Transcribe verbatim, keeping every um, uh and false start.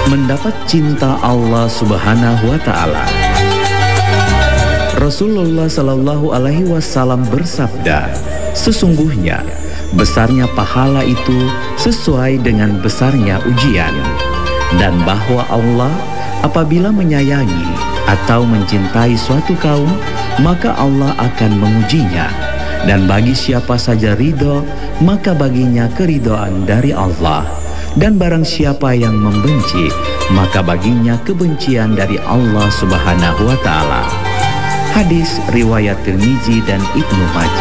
mendapat cinta Allah Subhanahu wa Ta'ala. Rasulullah Shallallahu Alaihi Wasallam bersabda, sesungguhnya besarnya pahala itu sesuai dengan besarnya ujian, dan bahwa Allah apabila menyayangi atau mencintai suatu kaum, maka Allah akan mengujinya, dan bagi siapa saja ridho, maka baginya keridhaan dari Allah, dan barang siapa yang membenci, maka baginya kebencian dari Allah Subhanahu wa Ta'ala. Hadis riwayat Tirmizi dan Ibnu Majah.